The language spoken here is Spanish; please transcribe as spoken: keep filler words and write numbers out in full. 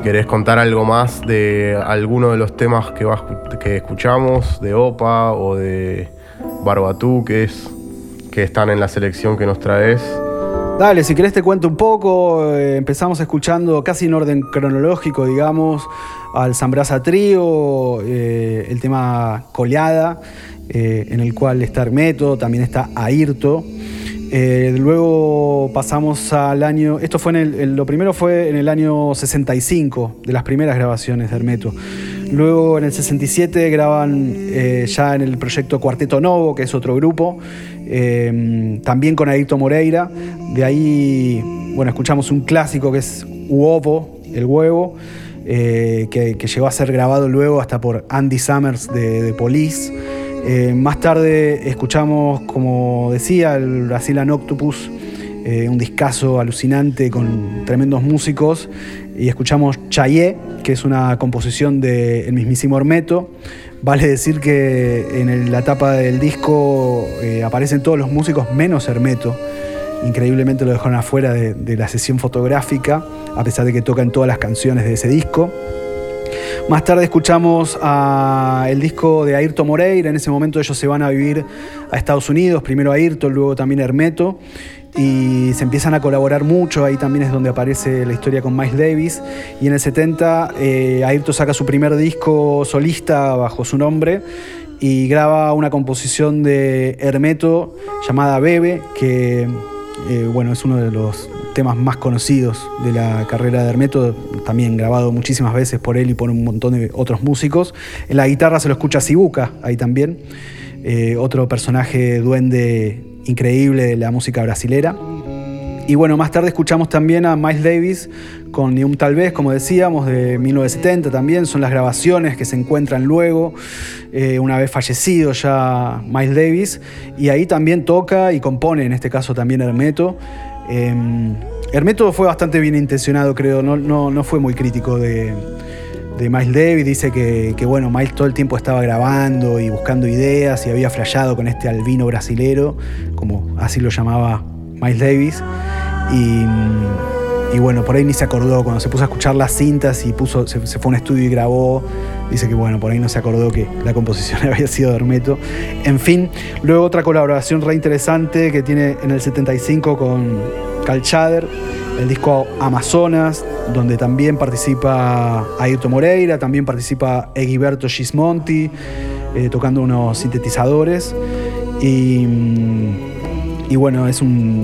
querés contar algo más de alguno de los temas que, vas, que escuchamos, de Opa o de Barbatuques, que están en la selección que nos traes. Dale, si querés te cuento un poco. Eh, empezamos escuchando casi en orden cronológico, digamos, al Zambraza Trío, eh, el tema Coleada, eh, en el cual está Hermeto, también está Airto. Eh, luego pasamos al año... Esto fue en el, el, lo primero fue en el año sesenta y cinco, de las primeras grabaciones de Hermeto. Luego en el sesenta y siete graban eh, ya en el proyecto Cuarteto Novo, que es otro grupo, eh, también con Airto Moreira. De ahí, bueno, escuchamos un clásico que es Uovo, el huevo, eh, que, que llegó a ser grabado luego hasta por Andy Summers de, de Police. Eh, más tarde escuchamos, como decía, el Brazilian Octopus, eh, un discazo alucinante con tremendos músicos, y escuchamos Chayé, que es una composición del mismísimo Hermeto. Vale decir que en el, la tapa del disco eh, aparecen todos los músicos menos Hermeto. Increíblemente lo dejaron afuera de, de la sesión fotográfica, a pesar de que tocan todas las canciones de ese disco. Más tarde escuchamos a el disco de Airto Moreira. En ese momento ellos se van a vivir a Estados Unidos, primero Airto, luego también Hermeto, y se empiezan a colaborar mucho. Ahí también es donde aparece la historia con Miles Davis. Y en el setenta eh, Airto saca su primer disco solista bajo su nombre y graba una composición de Hermeto llamada Bebe, que eh, bueno, es uno de los temas más conocidos de la carrera de Hermeto, también grabado muchísimas veces por él y por un montón de otros músicos. En la guitarra se lo escucha Sibuca, ahí también, eh, otro personaje duende increíble de la música brasilera. Y bueno, más tarde escuchamos también a Miles Davis con Ni un tal vez, como decíamos, de mil novecientos setenta también. Son las grabaciones que se encuentran luego, eh, una vez fallecido ya Miles Davis, y ahí también toca y compone, en este caso también Hermeto. Eh, Hermeto fue bastante bien intencionado, creo, no, no, no fue muy crítico de, de Miles Davis. Dice que, que bueno, Miles todo el tiempo estaba grabando y buscando ideas y había flasheado con este albino brasilero, como así lo llamaba Miles Davis, y, y bueno, por ahí ni se acordó cuando se puso a escuchar las cintas y puso, se, se fue a un estudio y grabó. Dice que bueno, por ahí no se acordó que la composición había sido de Hermeto. En fin, luego otra colaboración re interesante que tiene en el setenta y cinco con Cal Tjader, el disco Amazonas, donde también participa Airto Moreira, también participa Egiberto Gismonti, eh, tocando unos sintetizadores. Y, y bueno, es un